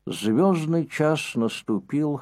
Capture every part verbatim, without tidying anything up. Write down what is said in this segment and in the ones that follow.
Звездный час наступил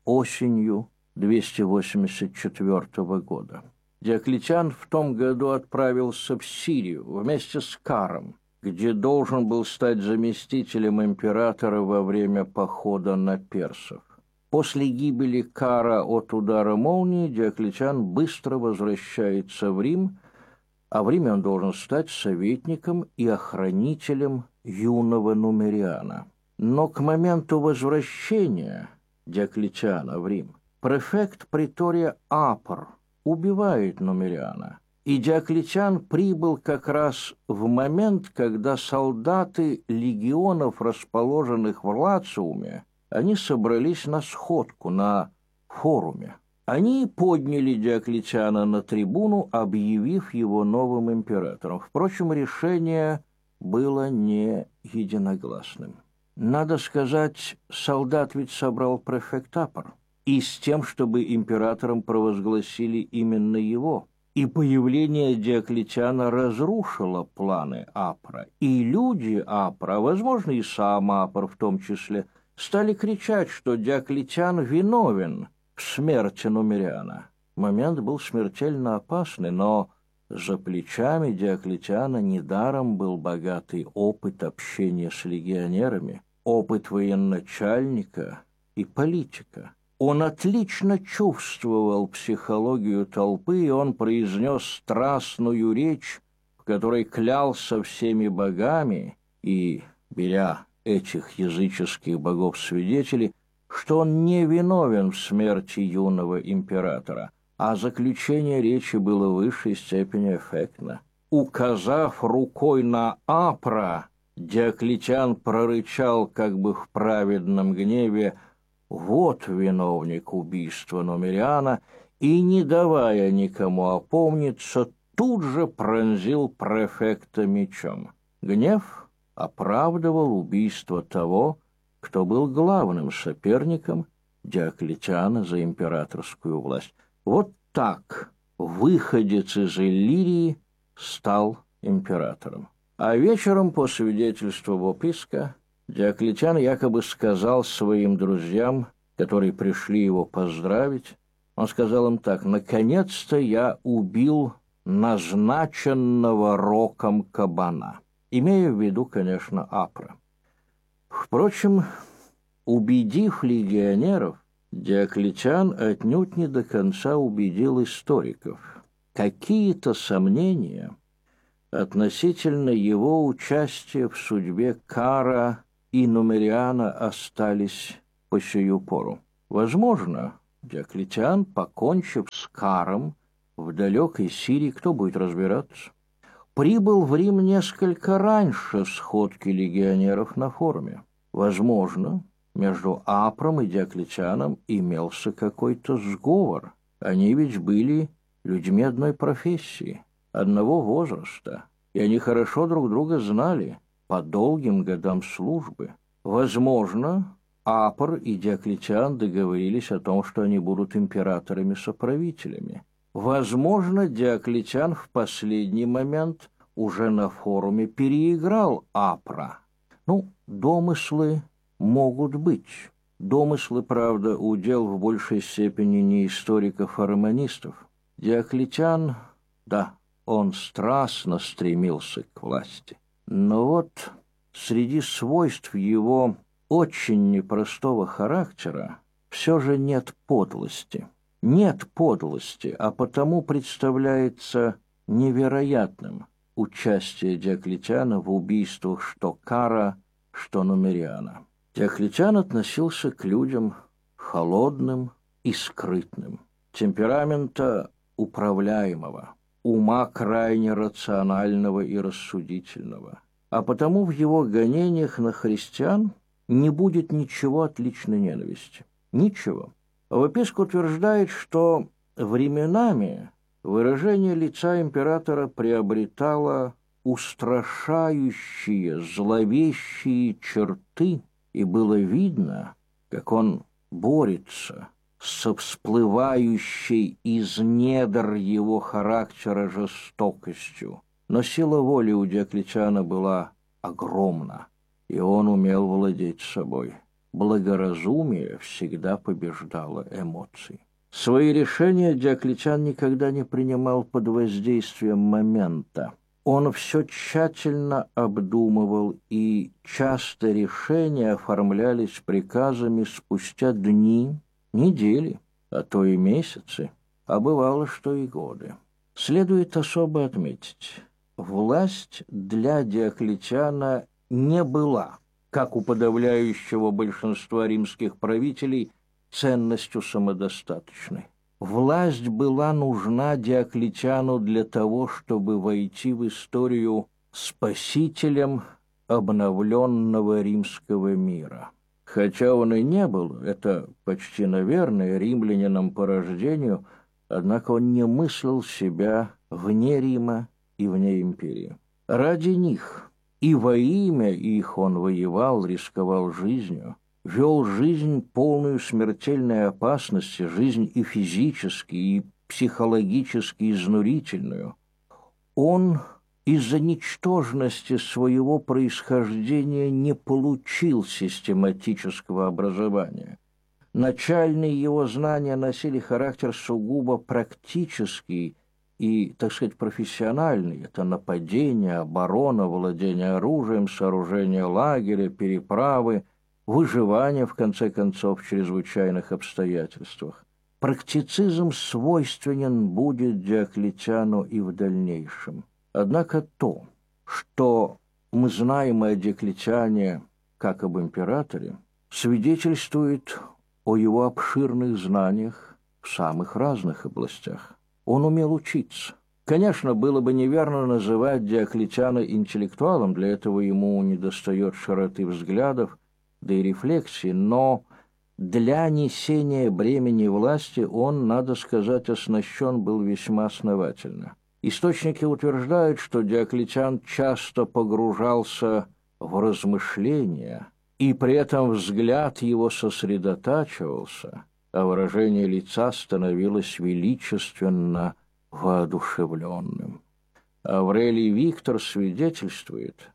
осенью двести восемьдесят четвёртого года. Диоклетиан в том году отправился в Сирию вместе с Каром, где должен был стать заместителем императора во время похода на персов. После гибели Кара от удара молнии Диоклетиан быстро возвращается в Рим, а в Риме он должен стать советником и охранителем юного Нумериана. Но к моменту возвращения Диоклетиана в Рим префект притория Апр убивает Нумериана, и Диоклетиан прибыл как раз в момент, когда солдаты легионов, расположенных в Лациуме, они собрались на сходку, на форуме. Они подняли Диоклетиана на трибуну, объявив его новым императором. Впрочем, решение было не единогласным. Надо сказать, солдат ведь собрал префект Апр, и с тем, чтобы императором провозгласили именно его. И появление Диоклетиана разрушило планы Апра, и люди Апра, возможно, и сам Апр в том числе, стали кричать, что Диоклетиан виновен в смерти Нумериана. Момент был смертельно опасный, но за плечами Диоклетиана недаром был богатый опыт общения с легионерами, опыт военачальника и политика. Он отлично чувствовал психологию толпы, и он произнес страстную речь, в которой клялся всеми богами и, беря этих языческих богов-свидетелей, что он не виновен в смерти юного императора, а заключение речи было в высшей степени эффектно. Указав рукой на Апра, Диоклетиан прорычал как бы в праведном гневе: «Вот виновник убийства Нумериана», и, не давая никому опомниться, тут же пронзил префекта мечом. Гнев оправдывал убийство того, кто был главным соперником Диоклетиана за императорскую власть. Вот так выходец из Иллирии стал императором. А вечером, по свидетельству Вописка, Диоклетиан якобы сказал своим друзьям, которые пришли его поздравить, он сказал им так: «Наконец-то я убил назначенного роком кабана», имея в виду, конечно, Апра. Впрочем, убедив легионеров, Диоклетиан отнюдь не до конца убедил историков. Какие-то сомнения относительно его участия в судьбе Кара и Нумериана остались по сию пору. Возможно, Диоклетиан, покончив с Каром в далекой Сирии, кто будет разбираться, прибыл в Рим несколько раньше сходки легионеров на форуме. Возможно, между Апром и Диоклетианом имелся какой-то сговор. Они ведь были людьми одной профессии, одного возраста, и они хорошо друг друга знали по долгим годам службы. Возможно, Апр и Диоклетиан договорились о том, что они будут императорами-соправителями. Возможно, Диоклетиан в последний момент уже на форуме переиграл Апра. Ну, домыслы могут быть. Домыслы, правда, удел в большей степени не историков, а романистов. Диоклетиан, да, он страстно стремился к власти. Но вот среди свойств его очень непростого характера все же нет подлости. Нет подлости, а потому представляется невероятным участие Диоклетиана в убийствах что Кара, что Нумериана. Диоклетиан относился к людям холодным и скрытным, темперамента управляемого, ума крайне рационального и рассудительного. А потому в его гонениях на христиан не будет ничего от личной ненависти. Ничего. Вописк утверждает, что временами выражение лица императора приобретало устрашающие, зловещие черты, и было видно, как он борется со всплывающей из недр его характера жестокостью. Но сила воли у Диоклетиана была огромна, и он умел владеть собой. благоразумие всегда побеждало эмоции. Свои решения Диоклетиан никогда не принимал под воздействием момента. Он все тщательно обдумывал, и часто решения оформлялись приказами спустя дни, недели, а то и месяцы, а бывало, что и годы. Следует особо отметить, власть для Диоклетиана не была, как у подавляющего большинства римских правителей, ценностью самодостаточной. Власть была нужна Диоклетиану для того, чтобы войти в историю спасителем обновленного римского мира. Хотя он и не был, это почти наверное, римлянином по рождению, однако он не мыслил себя вне Рима и вне империи. Ради них и во имя их он воевал, рисковал жизнью, вел жизнь, полную смертельной опасности, жизнь и физически, и психологически изнурительную. Он из-за ничтожности своего происхождения не получил систематического образования. Начальные его знания носили характер сугубо практический и, так сказать, профессиональный. Это нападение, оборона, владение оружием, сооружение лагеря, переправы, выживание, в конце концов, в чрезвычайных обстоятельствах. Практицизм свойственен будет Диоклетиану и в дальнейшем. Однако то, что мы знаем о Диоклетиане как об императоре, свидетельствует о его обширных знаниях в самых разных областях. Он умел учиться. Конечно, было бы неверно называть Диоклетиана интеллектуалом, для этого ему недостает широты взглядов, да и рефлексии, но для несения бремени власти он, надо сказать, оснащен был весьма основательно. Источники утверждают, что Диоклетиан часто погружался в размышления, и при этом взгляд его сосредотачивался, а выражение лица становилось величественно воодушевленным. Аврелий Виктор свидетельствует,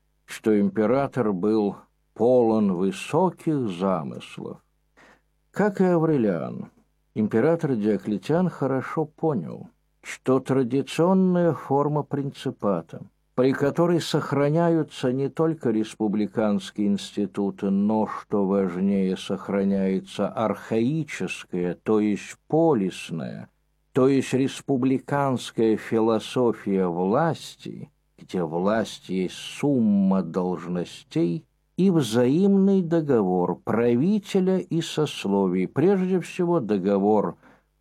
что император был полон высоких замыслов. Как и Аврелиан, император Диоклетиан хорошо понял, что традиционная форма принципата, при которой сохраняются не только республиканские институты, но, что важнее, сохраняется архаическая, то есть полисная, то есть республиканская философия власти, где власть есть сумма должностей, и взаимный договор правителя и сословий, прежде всего договор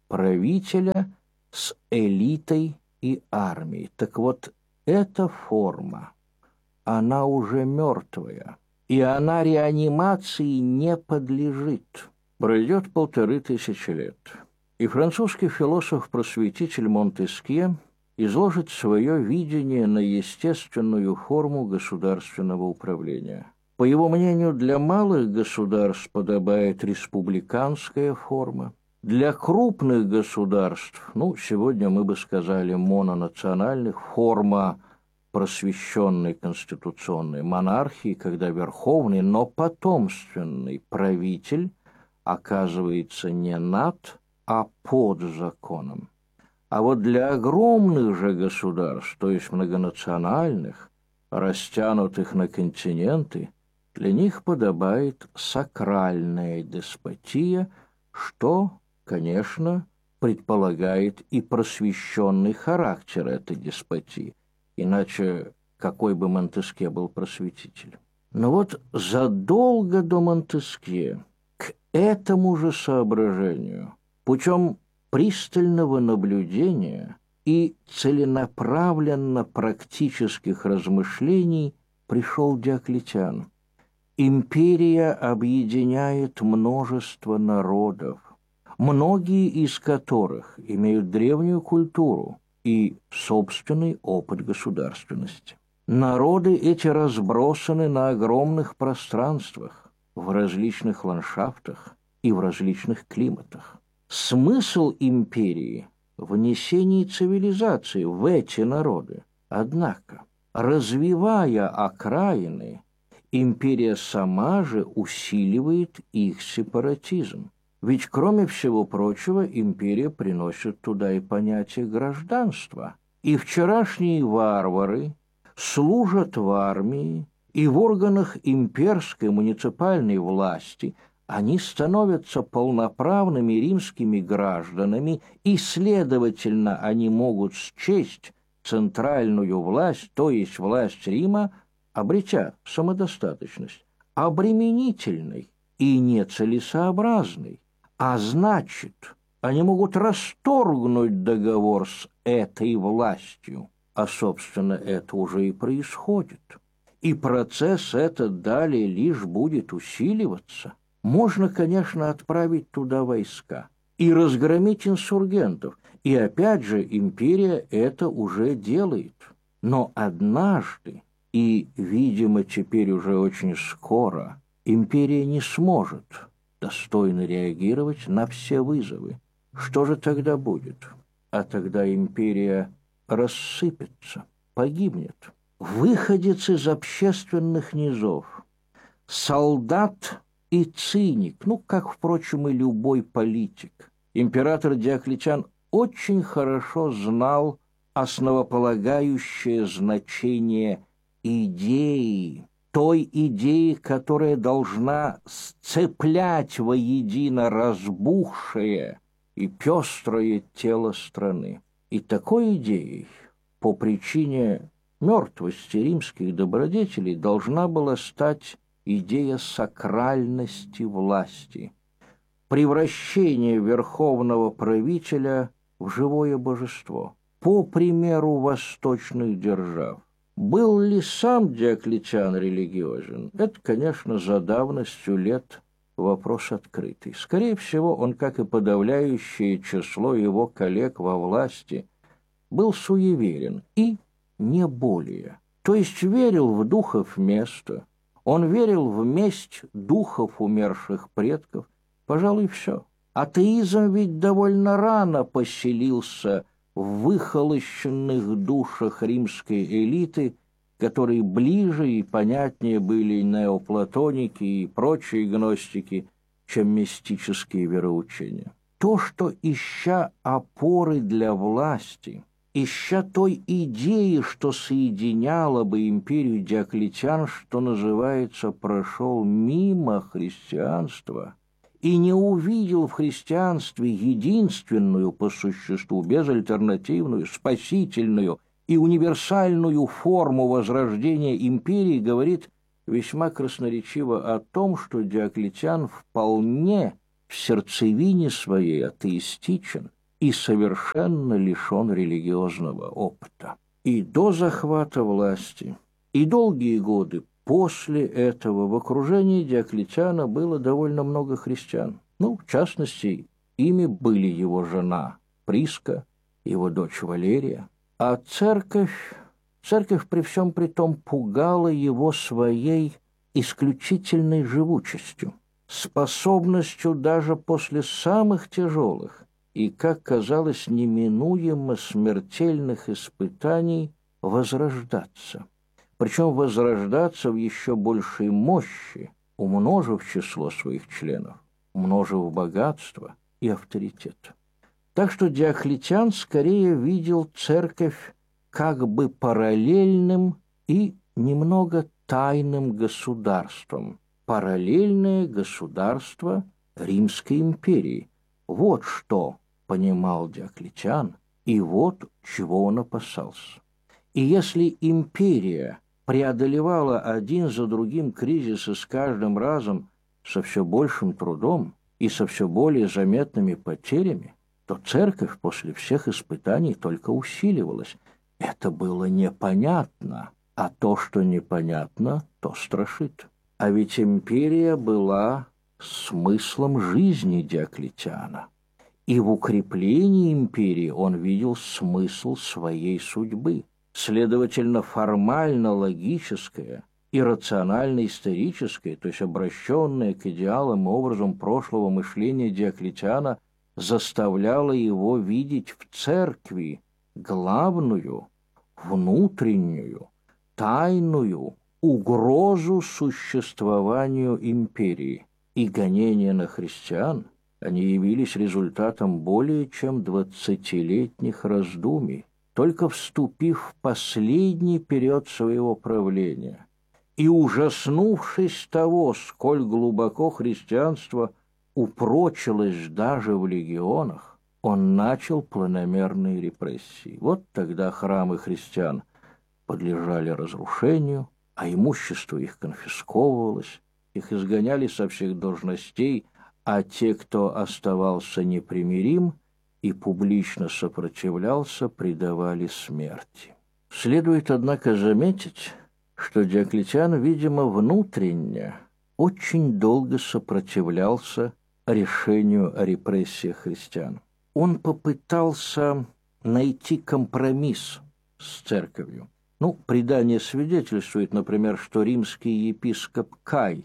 правителя с элитой и армией. Так вот, эта форма, она уже мертвая, и она реанимации не подлежит. Пройдет полторы тысячи лет, и французский философ-просветитель Монтескье изложит свое видение на естественную форму государственного управления. По его мнению, для малых государств подобает республиканская форма, для крупных государств, ну, сегодня мы бы сказали мононациональных, форма просвещенной конституционной монархии, когда верховный, но потомственный правитель оказывается не над, а под законом. А вот для огромных же государств, то есть многонациональных, растянутых на континенты, для них подобает сакральная деспотия, что, конечно, предполагает и просвещенный характер этой деспотии, иначе какой бы Монтескье был просветитель. Но вот задолго до Монтескье к этому же соображению, путем пристального наблюдения и целенаправленно практических размышлений пришел Диоклетиан. Империя объединяет множество народов, многие из которых имеют древнюю культуру и собственный опыт государственности. Народы эти разбросаны на огромных пространствах, в различных ландшафтах и в различных климатах. Смысл империи – внесение цивилизации в эти народы. Однако, развивая окраины империя сама же усиливает их сепаратизм. Ведь, кроме всего прочего, империя приносит туда и понятие гражданства. И вчерашние варвары служат в армии и в органах имперской муниципальной власти. Они становятся полноправными римскими гражданами, и, следовательно, они могут счесть центральную власть, то есть власть Рима, обретя самодостаточность, обременительной и нецелесообразной. А значит, они могут расторгнуть договор с этой властью, а, собственно, это уже и происходит. И процесс этот далее лишь будет усиливаться. Можно, конечно, отправить туда войска и разгромить инсургентов, и опять же империя это уже делает. Но однажды, и, видимо, теперь уже очень скоро, империя не сможет достойно реагировать на все вызовы. Что же тогда будет? А тогда империя рассыпется, погибнет. Выходец из общественных низов, солдат и циник, ну, как, впрочем, и любой политик. Император Диоклетиан очень хорошо знал основополагающее значение идеи, той идеи, которая должна сцеплять воедино разбухшее и пестрое тело страны. И такой идеей, по причине мертвости римских добродетелей, должна была стать идея сакральности власти, превращение верховного правителя в живое божество, по примеру восточных держав. Был ли сам Диоклетиан религиозен? Это, конечно, за давностью лет вопрос открытый. Скорее всего, он, как и подавляющее число его коллег во власти, был суеверен и не более. То есть верил в духов места, он верил в месть духов умерших предков. Пожалуй, все. Атеизм ведь довольно рано поселился в выхолощенных душах римской элиты, которые ближе и понятнее были неоплатоники и прочие гностики, чем мистические вероучения. То, что, ища опоры для власти, ища той идеи, что соединяла бы империю Диоклетиан, что называется, прошел мимо христианства и не увидел в христианстве единственную по существу, безальтернативную, спасительную и универсальную форму возрождения империи, говорит весьма красноречиво о том, что Диоклетиан вполне в сердцевине своей атеистичен и совершенно лишен религиозного опыта. И до захвата власти, и долгие годы после этого в окружении Диоклетиана было довольно много христиан. Ну, в частности, ими были его жена Приска, его дочь Валерия. А церковь, церковь при всем при том пугала его своей исключительной живучестью, способностью даже после самых тяжелых и, как казалось, неминуемо смертельных испытаний возрождаться. Причем возрождаться в еще большей мощи, умножив число своих членов, умножив богатство и авторитет. Так что Диоклетиан скорее видел церковь как бы параллельным и немного тайным государством. Параллельное государство Римской империи. Вот что понимал Диоклетиан, и вот чего он опасался. И если империя преодолевала один за другим кризисы с каждым разом со все большим трудом и со все более заметными потерями, то церковь после всех испытаний только усиливалась. Это было непонятно, а то, что непонятно, то страшит. А ведь империя была смыслом жизни Диоклетиана, и в укреплении империи он видел смысл своей судьбы. Следовательно, формально-логическое и рационально-историческое, то есть обращенное к идеалам и образом прошлого мышления Диоклетиана, заставляло его видеть в церкви главную, внутреннюю, тайную угрозу существованию империи. И гонения на христиан, они явились результатом более чем двадцатилетних раздумий, только вступив в последний период своего правления и ужаснувшись того, сколь глубоко христианство упрочилось даже в легионах, он начал планомерные репрессии. Вот тогда храмы христиан подлежали разрушению, а имущество их конфисковывалось, их изгоняли со всех должностей, а те, кто оставался непримирим и публично сопротивлялся, предавали смерти. Следует, однако, заметить, что Диоклетиан, видимо, внутренне очень долго сопротивлялся решению о репрессиях христиан. Он попытался найти компромисс с церковью. Ну, предание свидетельствует, например, что римский епископ Кай,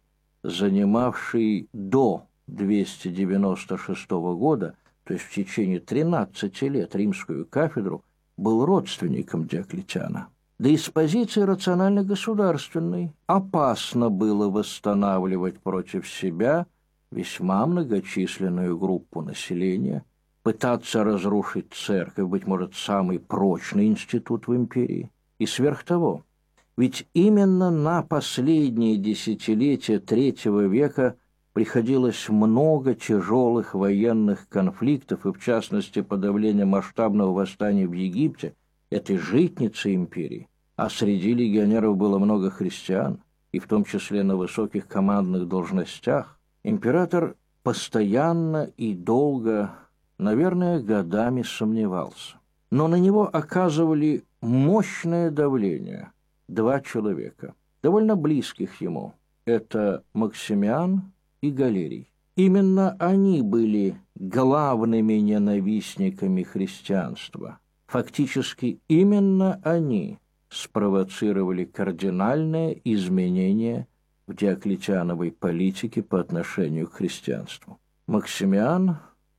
занимавший до двести девяносто шестого года, то есть в течение тринадцати лет, римскую кафедру, был родственником Диоклетиана. Да и с позиции рационально-государственной опасно было восстанавливать против себя весьма многочисленную группу населения, пытаться разрушить церковь, быть может, самый прочный институт в империи. И сверх того, ведь именно на последние десятилетия третьего века приходилось много тяжелых военных конфликтов, и в частности подавление масштабного восстания в Египте, этой житницы империи. А среди легионеров было много христиан, и в том числе на высоких командных должностях. Император постоянно и долго, наверное, годами сомневался. Но на него оказывали мощное давление два человека, довольно близких ему. Это Максимиан и Галерий. Именно они были главными ненавистниками христианства. Фактически именно они спровоцировали кардинальное изменение в Диоклетиановой политике по отношению к христианству. Максимиан,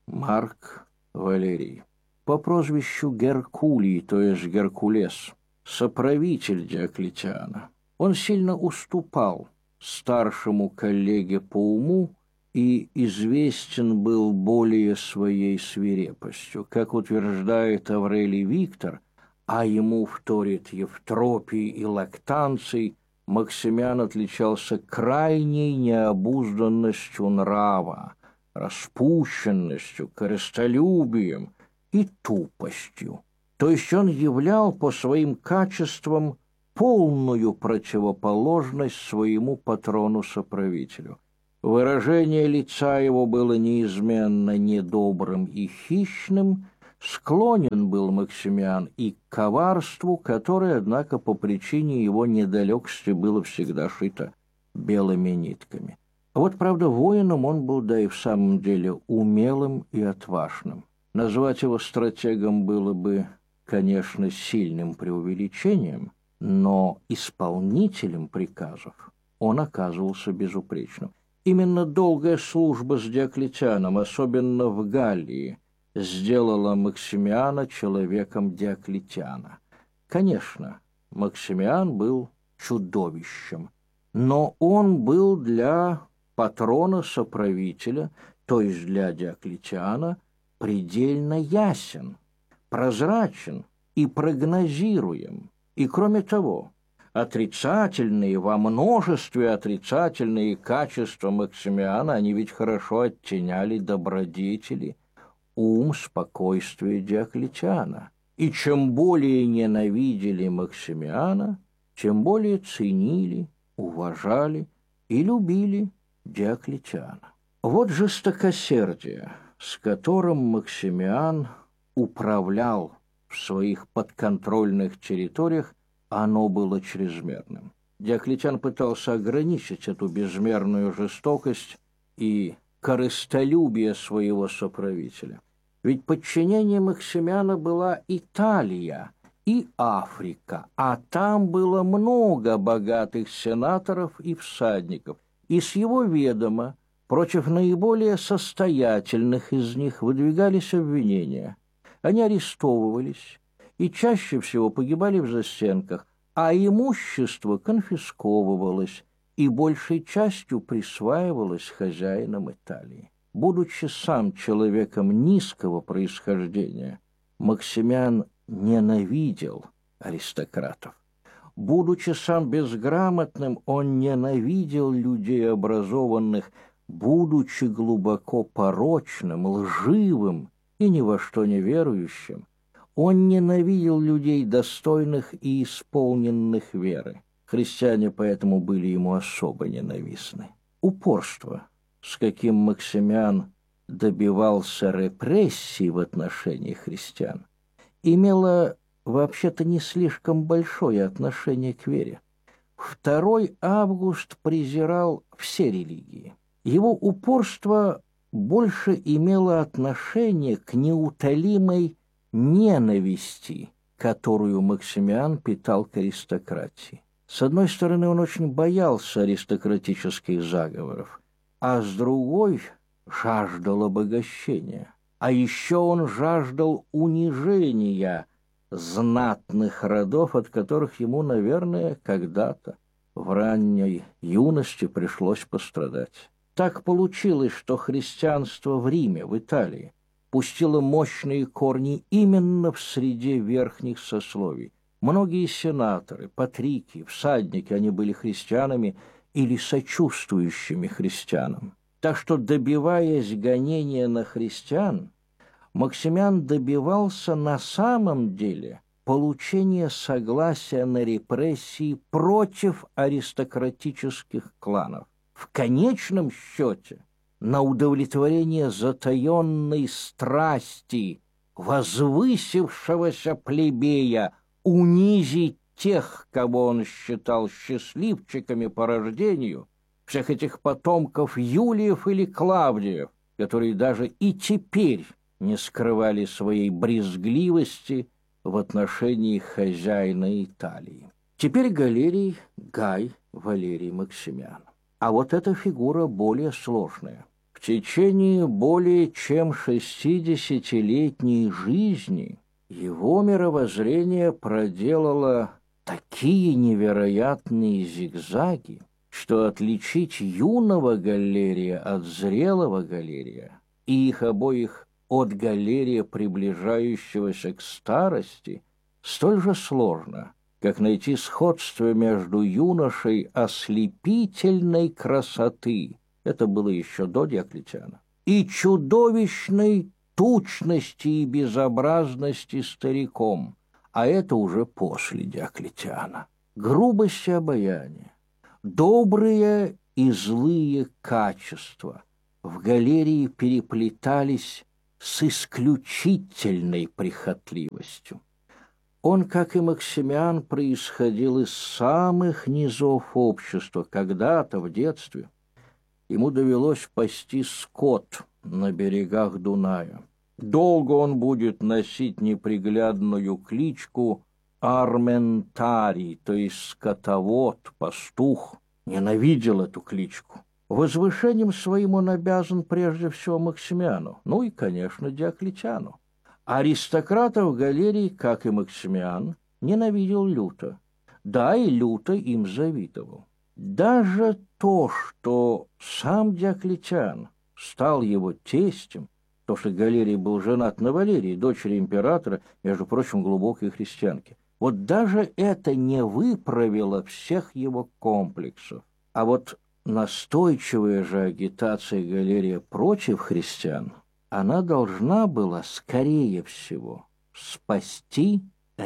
Марк, Валерий. По прозвищу Геркулий, то есть Геркулес, соправитель Диоклетиана. Он сильно уступал старшему коллеге по уму и известен был более своей свирепостью. Как утверждает Аврелий Виктор, а ему вторит Евтропий и Лактанций, Максимиан отличался крайней необузданностью нрава, распущенностью, корыстолюбием и тупостью. То есть он являл по своим качествам полную противоположность своему патрону-соправителю. Выражение лица его было неизменно недобрым и хищным, склонен был Максимиан и к коварству, которое, однако, по причине его недалекости было всегда шито белыми нитками. А вот, правда, воином он был, да и в самом деле, умелым и отважным. Назвать его стратегом было бы, конечно, сильным преувеличением, но исполнителем приказов он оказывался безупречным. Именно долгая служба с Диоклетианом, особенно в Галлии, сделала Максимиана человеком Диоклетиана. Конечно, Максимиан был чудовищем, но он был для патрона-соправителя, то есть для Диоклетиана, предельно ясен, прозрачен и прогнозируем. И кроме того, отрицательные, во множестве отрицательные качества Максимиана, они ведь хорошо оттеняли добродетели, ум, спокойствие Диоклетиана. И чем более ненавидели Максимиана, тем более ценили, уважали и любили Диоклетиана. Вот жестокосердие, с которым Максимиан управлял в своих подконтрольных территориях, оно было чрезмерным. Диоклетиан пытался ограничить эту безмерную жестокость и корыстолюбие своего соправителя. Ведь подчинение Максимиана была Италия и Африка, а там было много богатых сенаторов и всадников, и с его ведома против наиболее состоятельных из них выдвигались обвинения. Они арестовывались и чаще всего погибали в застенках, а имущество конфисковывалось и большей частью присваивалось хозяинам Италии. Будучи сам человеком низкого происхождения, Максимиан ненавидел аристократов. Будучи сам безграмотным, он ненавидел людей образованных, будучи глубоко порочным, лживым и ни во что не верующим, он ненавидел людей, достойных и исполненных веры. Христиане поэтому были ему особо ненавистны. Упорство, с каким Максимиан добивался репрессий в отношении христиан, имело вообще-то не слишком большое отношение к вере. второй Август презирал все религии. Его упорство больше имело отношение к неутолимой ненависти, которую Максимиан питал к аристократии. С одной стороны, он очень боялся аристократических заговоров, а с другой жаждал обогащения. А еще он жаждал унижения знатных родов, от которых ему, наверное, когда-то в ранней юности пришлось пострадать. Так получилось, что христианство в Риме, в Италии, пустило мощные корни именно в среде верхних сословий. Многие сенаторы, патрики, всадники, они были христианами или сочувствующими христианам. Так что, добиваясь гонения на христиан, Максимиан добивался на самом деле получения согласия на репрессии против аристократических кланов. В конечном счете на удовлетворение затаенной страсти возвысившегося плебея унизить тех, кого он считал счастливчиками по рождению, всех этих потомков Юлиев или Клавдиев, которые даже и теперь не скрывали своей брезгливости в отношении хозяина Италии. Теперь Галерий Гай Валерий Максимиан. А вот эта фигура более сложная. В течение более чем шестидесятилетней жизни его мировоззрение проделало такие невероятные зигзаги, что отличить юного Галерия от зрелого Галерия и их обоих от Галерия, приближающегося к старости, столь же сложно, как найти сходство между юношей ослепительной красоты, это было еще до Диоклетиана, и чудовищной тучности и безобразности стариком, а это уже после Диоклетиана. Грубость и обаяние, добрые и злые качества в Галерии переплетались с исключительной прихотливостью. Он, как и Максимиан, происходил из самых низов общества. Когда-то, в детстве, ему довелось пасти скот на берегах Дуная. Долго он будет носить неприглядную кличку Арментарий, то есть скотовод, пастух. Ненавидел эту кличку. Возвышением своим он обязан прежде всего Максимиану, ну и, конечно, Диоклетиану. Аристократов Галерий, как и Максимиан, ненавидел люто. Да, и люто им завидовал. Даже то, что сам Диоклетиан стал его тестем, то, что Галерий был женат на Валерии, дочери императора, между прочим, глубокой христианки, вот даже это не выправило всех его комплексов. А вот настойчивая же агитация Галерия против христиан, она должна была, скорее всего, спасти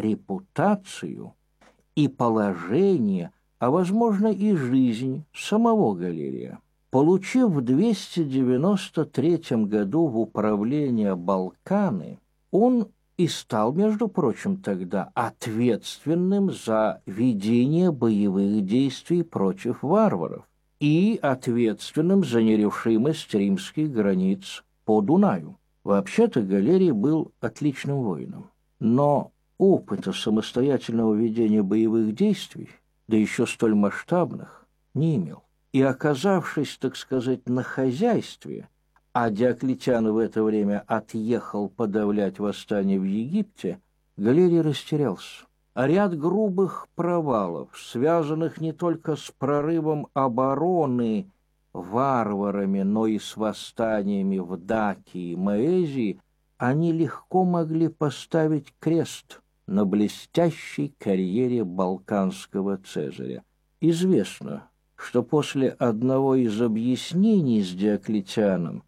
репутацию и положение, а, возможно, и жизнь самого Галерия. Получив в двести девяносто третьем году в управление Балканы, он и стал, между прочим, тогда ответственным за ведение боевых действий против варваров и ответственным за нерешимость римских границ по Дунаю. Вообще-то Галерий был отличным воином, но опыта самостоятельного ведения боевых действий, да еще столь масштабных, не имел. И, оказавшись, так сказать, на хозяйстве, а Диоклетиан в это время отъехал подавлять восстание в Египте, Галерий растерялся. ряд грубых провалов, связанных не только с прорывом обороны варварами, но и с восстаниями в Дакии и Моэзии, они легко могли поставить крест на блестящей карьере балканского Цезаря. Известно, что после одного из объяснений с Диоклетианом,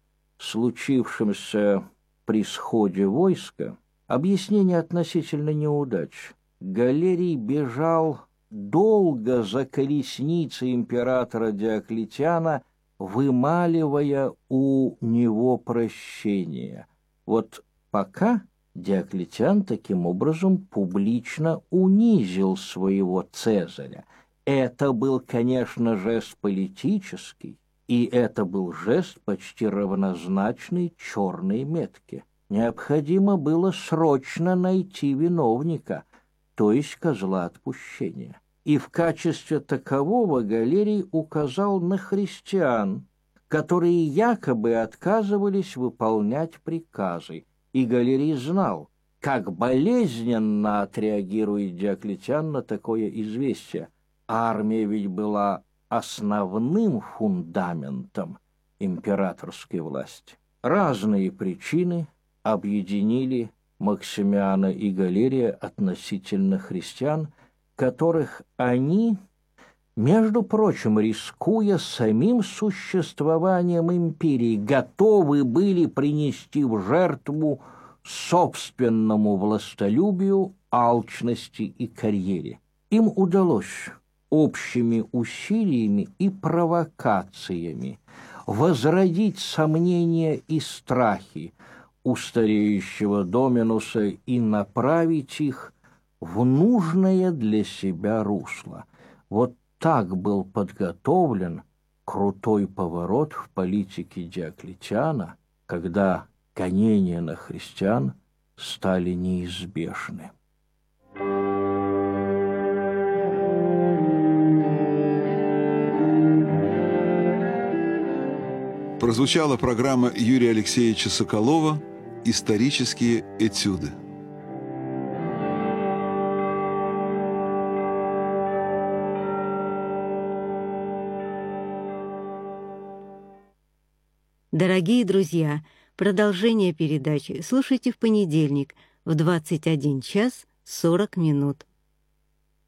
случившимся при сходе войска, объяснение относительно неудач, Галерий бежал долго за колесницей императора Диоклетиана, вымаливая у него прощение. Вот пока Диоклетиан таким образом публично унизил своего Цезаря. Это был, конечно, жест политический, и это был жест почти равнозначный черной метке. Необходимо было срочно найти виновника, то есть козла отпущения. И в качестве такового Галерий указал на христиан, которые якобы отказывались выполнять приказы. И Галерий знал, как болезненно отреагирует Диоклетиан на такое известие. Армия ведь была основным фундаментом императорской власти. Разные причины объединили Максимиана и Галерия относительно христиан, которых они, между прочим, рискуя самим существованием империи, готовы были принести в жертву собственному властолюбию, алчности и карьере. Им удалось общими усилиями и провокациями возродить сомнения и страхи у стареющего Доминуса и направить их в нужное для себя русло. Вот так был подготовлен крутой поворот в политике Диоклетиана, когда гонения на христиан стали неизбежны. Прозвучала программа Юрия Алексеевича Соколова «Исторические этюды». Дорогие друзья, продолжение передачи слушайте в понедельник в двадцать один час сорок минут.